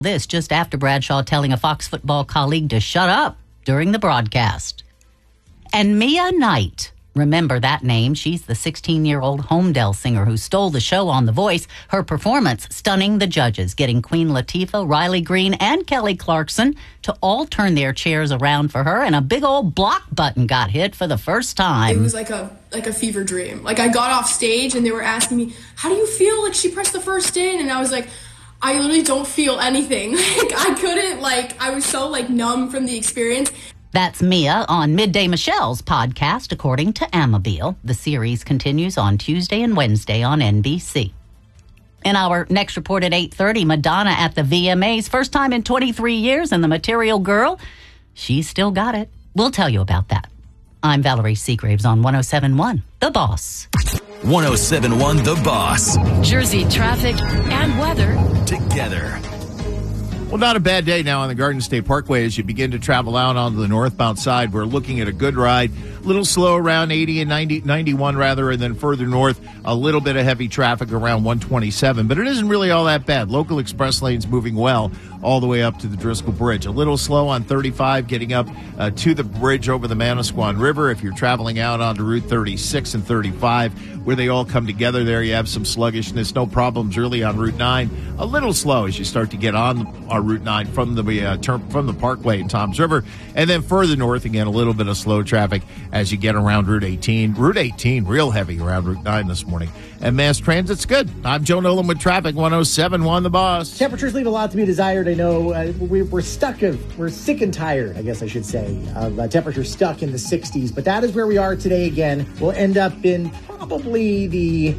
This just after Bradshaw telling a Fox football colleague to shut up during the broadcast. And Mia Knight, remember that name. She's the 16-year-old Homedale singer who stole the show on The Voice. Her performance stunning the judges, getting Queen Latifah, Riley Green, and Kelly Clarkson to all turn their chairs around for her, and a big old block button got hit for the first time. It was like a fever dream. Like, I got off stage and they were asking me, how do you feel? Like, she pressed the first in, and I was like, I literally don't feel anything. Like, I couldn't, I was so, numb from the experience. That's Mia on Midday Michelle's podcast, according to Amabile. The series continues on Tuesday and Wednesday on NBC. In our next report at 8:30, Madonna at the VMAs. First time in 23 years, and the Material Girl, she's still got it. We'll tell you about that. I'm Valerie Seagraves on 107.1 The Boss. 107.1 The Boss. Jersey traffic and weather together. Well, not a bad day now on the Garden State Parkway as you begin to travel out onto the northbound side. We're looking at a good ride, a little slow around 80 and 91 rather, and then further north, a little bit of heavy traffic around 127. But it isn't really all that bad. Local express lanes moving well all the way up to the Driscoll Bridge. A little slow on 35 getting up to the bridge over the Manasquan River. If you're traveling out onto Route 36 and 35, where they all come together there, you have some sluggishness. No problems really on Route 9. A little slow as you start to get on our Route 9 from the Parkway in Toms River. And then further north, again, a little bit of slow traffic as you get around Route 18. Route 18, real heavy around Route 9 this morning. And mass transit's good. I'm Joe Nolan with traffic, 107.1 The Boss. Temperatures leave a lot to be desired. I know we're sick and tired, I guess I should say, of temperatures stuck in the 60s. But that is where we are today again. We'll end up in probably the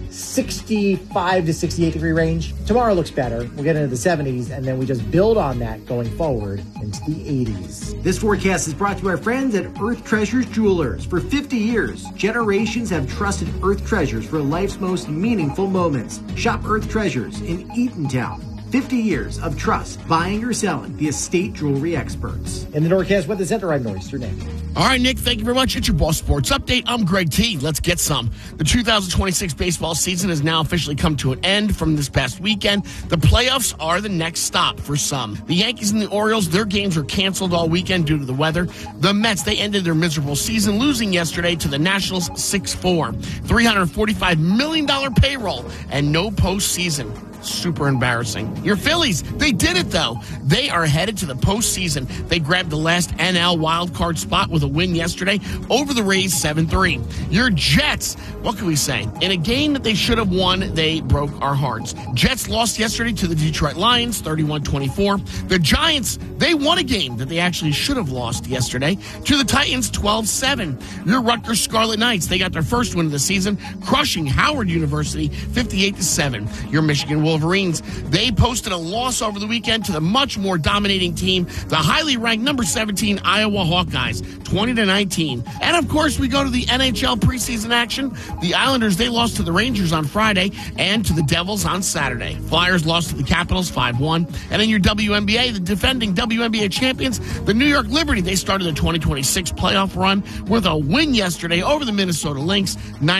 65 to 68 degree range. Tomorrow looks better. We'll get into the 70s, and then we just build on that going forward into the 80s. This forecast is brought to our friends at Earth Treasures Jewelers. For 50 years, generations have trusted Earth Treasures for life's most meaningful moments. Shop Earth Treasures in Eatontown. 50 years of trust, buying or selling, the estate jewelry experts. In the Norcast Weather Center, I'm Norris, your name. All right, Nick, thank you very much. It's your Boss Sports Update. I'm Greg T. Let's get some. The 2026 baseball season has now officially come to an end from this past weekend. The playoffs are the next stop for some. The Yankees and the Orioles, their games were canceled all weekend due to the weather. The Mets, they ended their miserable season, losing yesterday to the Nationals 6-4. $345 million payroll and no postseason. Super embarrassing. Your Phillies, they did it, though. They are headed to the postseason. They grabbed the last NL wildcard spot with a win yesterday over the Rays 7-3. Your Jets, what can we say? In a game that they should have won, they broke our hearts. Jets lost yesterday to the Detroit Lions, 31-24. The Giants, they won a game that they actually should have lost yesterday to the Titans, 12-7. Your Rutgers Scarlet Knights, they got their first win of the season, crushing Howard University, 58-7. Your Michigan Wolverines, they posted a loss over the weekend to the much more dominating team, the highly ranked number 17 Iowa Hawkeyes, 20-19. And of course, we go to the NHL preseason action. The Islanders, they lost to the Rangers on Friday and to the Devils on Saturday. Flyers lost to the Capitals 5-1. And in your WNBA, the defending WNBA champions, the New York Liberty, they started the 2026 playoff run with a win yesterday over the Minnesota Lynx,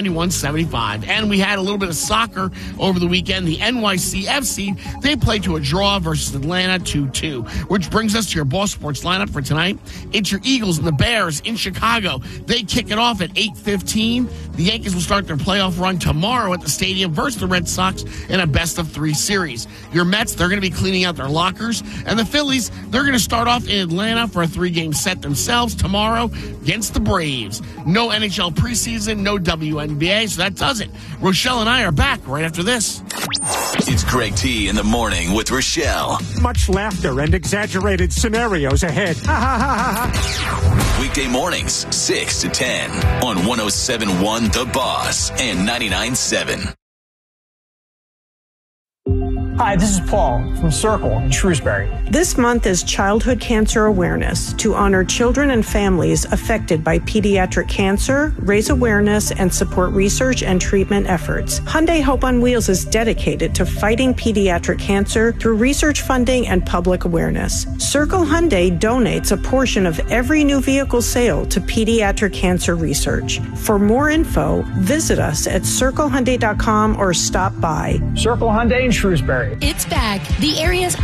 91-75. And we had a little bit of soccer over the weekend. The NYCFC, they played to a draw versus Atlanta 2-2, which brings us to your Boss Sports lineup for tonight. It's your Eagles and the Bears in Chicago. They kick it off at 8:15. The Yankees will start their playoff run tomorrow at the stadium versus the Red Sox in a best-of-3 series. Your Mets, they're going to be cleaning out their lockers. And the Phillies, they're going to start off in Atlanta for a 3-game set themselves tomorrow against the Braves. No NHL preseason, no WNBA, so that does it. Rochelle and I are back right after this. It's Greg T in the morning with Rochelle. Much laughter and exaggerated scenarios ahead. Weekday mornings, 6 to 10 on 107.1 The Boss and 99.7. Hi, this is Paul from Circle in Shrewsbury. This month is Childhood Cancer Awareness to honor children and families affected by pediatric cancer, raise awareness, and support research and treatment efforts. Hyundai Hope on Wheels is dedicated to fighting pediatric cancer through research funding and public awareness. Circle Hyundai donates a portion of every new vehicle sale to pediatric cancer research. For more info, visit us at circlehyundai.com or stop by. Circle Hyundai in Shrewsbury. It's back. The area's